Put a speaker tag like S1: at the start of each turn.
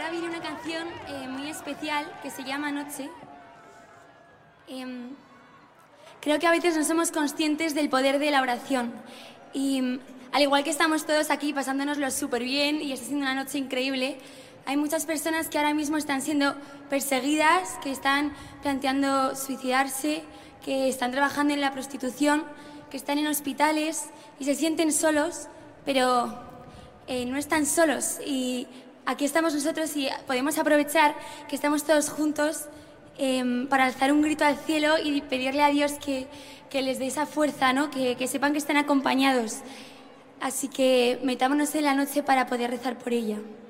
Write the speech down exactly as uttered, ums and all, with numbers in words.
S1: ahora viene una canción eh, muy especial que se llama Noche. Eh, creo que a veces no somos conscientes del poder de la oración. Y al igual que estamos todos aquí pasándonoslo súper bien y está siendo una noche increíble, hay muchas personas que ahora mismo están siendo perseguidas, que están planteando suicidarse, que están trabajando en la prostitución, que están en hospitales y se sienten solos, pero eh, no están solos. Y aquí estamos nosotros y podemos aprovechar que estamos todos juntos eh, para alzar un grito al cielo y pedirle a Dios que, que les dé esa fuerza, ¿no? que, que sepan que están acompañados. Así que metámonos en la noche para poder rezar por ella.